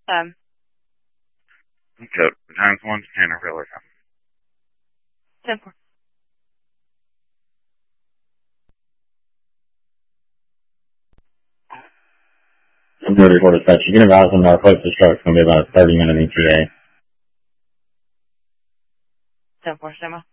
Okay, times 1 to 10 are really fun. 10-4. I'm going to report a touch. You can advise on Northwest Destruct. It's going to be about a 30-minute ETA. 10-4, stand by.